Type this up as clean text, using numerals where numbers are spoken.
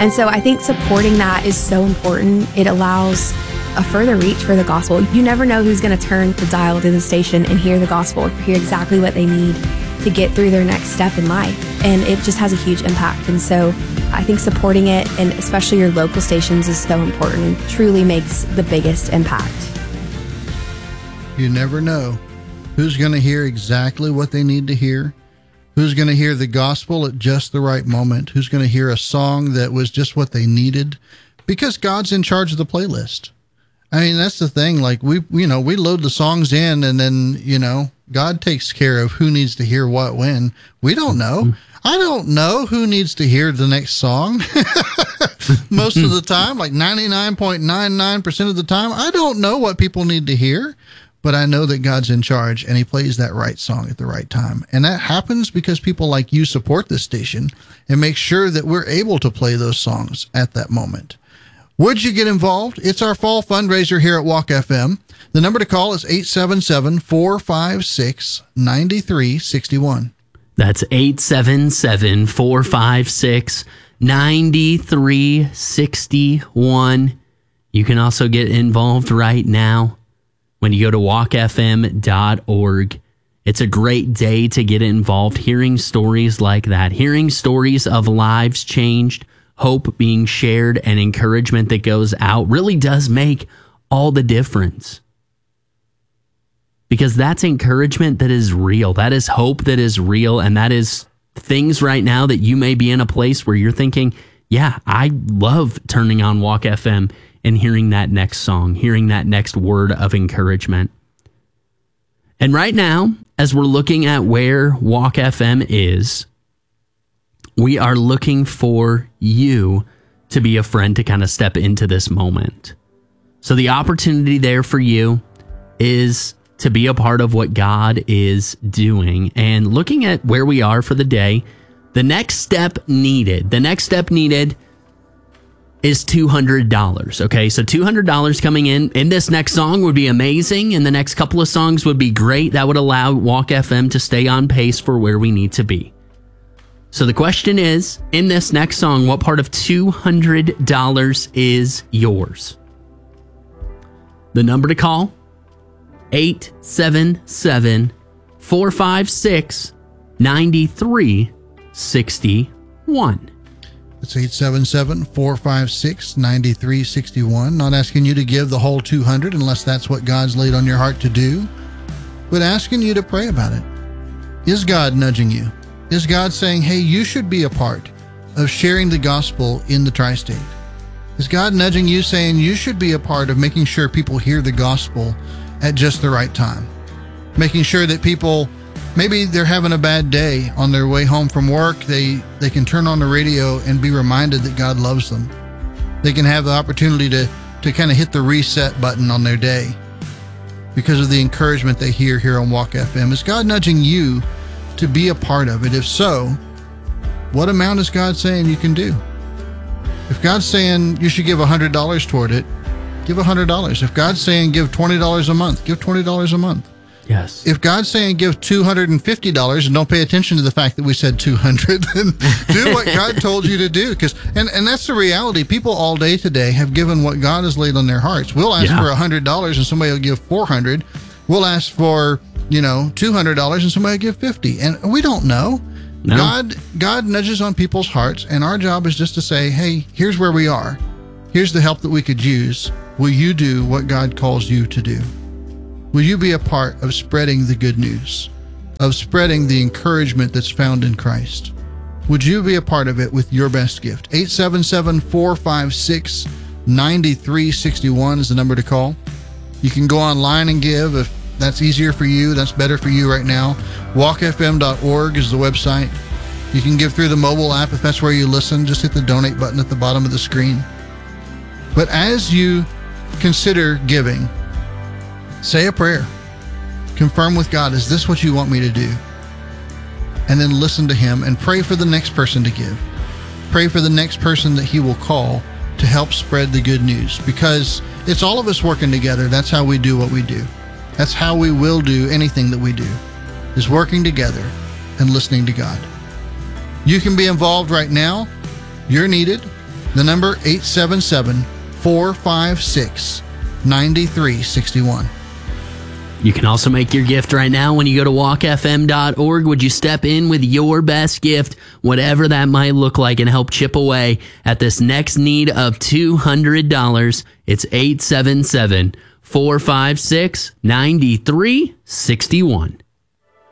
And so I think supporting that is so important. It allows a further reach for the gospel. You never know who's going to turn the dial to the station and hear the gospel, hear exactly what they need to get through their next step in life. And it just has a huge impact. And so I think supporting it, and especially your local stations, is so important and truly makes the biggest impact. You never know who's going to hear exactly what they need to hear, who's going to hear the gospel at just the right moment, who's going to hear a song that was just what they needed, because God's in charge of the playlist. I mean, that's the thing. Like we load the songs in, and then, God takes care of who needs to hear what when. We don't know. I don't know who needs to hear the next song. Most of the time, like 99.99% of the time, I don't know what people need to hear, but I know that God's in charge and he plays that right song at the right time. And that happens because people like you support this station and make sure that we're able to play those songs at that moment. Would you get involved? It's our fall fundraiser here at Walk FM. The number to call is 877-456-9361. That's 877-456-9361. You can also get involved right now when you go to walkfm.org. It's a great day to get involved, hearing stories like that, hearing stories of lives changed, hope being shared, and encouragement that goes out really does make all the difference. Because that's encouragement that is real. That is hope that is real. And that is things right now that you may be in a place where you're thinking, yeah, I love turning on Walk FM and hearing that next song, hearing that next word of encouragement. And right now, as we're looking at where Walk FM is, we are looking for you to be a friend to kind of step into this moment. So the opportunity there for you is to be a part of what God is doing. And looking at where we are for the day, the next step needed is $200. Okay, so $200 coming in this next song would be amazing, and the next couple of songs would be great. That would allow Walk FM to stay on pace for where we need to be. So the question is, in this next song, what part of $200 is yours? The number to call, 877-456-9361. It's 877-456-9361. Not asking you to give the whole 200 unless that's what God's laid on your heart to do, but asking you to pray about it. Is God nudging you? Is God saying, hey, you should be a part of sharing the gospel in the tri-state? Is God nudging you, saying you should be a part of making sure people hear the gospel at just the right time? Making sure that people, maybe they're having a bad day on their way home from work, they can turn on the radio and be reminded that God loves them. They can have the opportunity to kind of hit the reset button on their day because of the encouragement they hear here on Walk FM. Is God nudging you to be a part of it? If so, what amount is God saying you can do? If God's saying you should give $100 toward it, give $100. If God's saying give $20 a month, give $20 a month. Yes. If God's saying give $250 and don't pay attention to the fact that we said 200, then do what God told you to do. And that's the reality. People all day today have given what God has laid on their hearts. We'll ask for $100 and somebody will give $400. We'll ask for, $200 and somebody will give $50. And we don't know. No. God nudges on people's hearts, and our job is just to say, hey, here's where we are. Here's the help that we could use. Will you do what God calls you to do? Will you be a part of spreading the good news, of spreading the encouragement that's found in Christ? Would you be a part of it with your best gift? 877-456-9361 is the number to call. You can go online and give if that's easier for you. That's better for you right now. walkfm.org is the website. You can give through the mobile app if that's where you listen. Just hit the donate button at the bottom of the screen. But as you consider giving, say a prayer. Confirm with God, is this what you want me to do? And then listen to him and pray for the next person to give. Pray for the next person that he will call to help spread the good news, because it's all of us working together. That's how we do what we do. That's how we will do anything that we do, is working together and listening to God. You can be involved right now. You're needed. The number 877-456-9361. You can also make your gift right now when you go to walkfm.org. Would you step in with your best gift, whatever that might look like, and help chip away at this next need of $200? It's 877-456-9361.